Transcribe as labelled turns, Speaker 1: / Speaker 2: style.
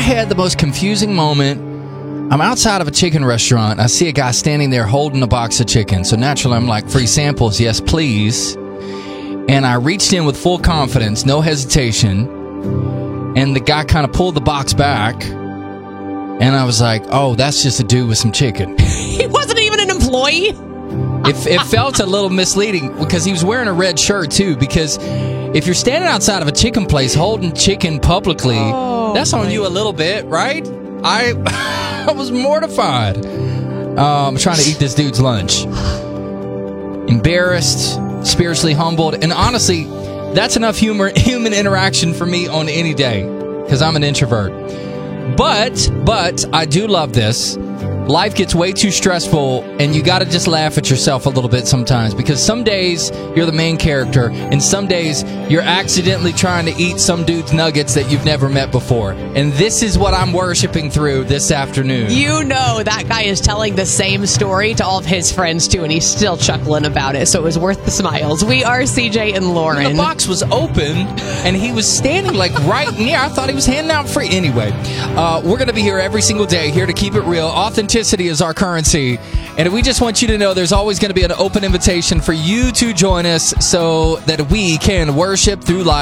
Speaker 1: had the most confusing moment. I'm outside of a chicken restaurant. I see a guy standing there holding a box of chicken. So naturally, I'm like, free samples, yes, please. And I reached in with full confidence, no hesitation. And the guy kind of pulled the box back. And I was like, oh, that's just a dude with some chicken.
Speaker 2: He wasn't even an employee.
Speaker 1: It felt a little misleading because he was wearing a red shirt, too. Because if you're standing outside of a chicken place holding chicken publicly, that's on you a little bit, right? I was mortified. I'm trying to eat this dude's lunch. Embarrassed, spiritually humbled, and honestly, that's enough human interaction for me on any day because I'm an introvert. But I do love this. Life gets way too stressful, and you got to just laugh at yourself a little bit sometimes because some days you're the main character, and some days you're accidentally trying to eat some dude's nuggets that you've never met before. And this is what I'm worshiping through this afternoon.
Speaker 2: You know that guy is telling the same story to all of his friends, too, and he's still chuckling about it, so it was worth the smiles. We are CJ and Lauren.
Speaker 1: The box was open, and he was standing like right near. I thought he was handing out free. Anyway, we're going to be here every single day, here to keep it real. Authenticity is our currency, and we just want you to know there's always going to be an open invitation for you to join us so that we can worship through life.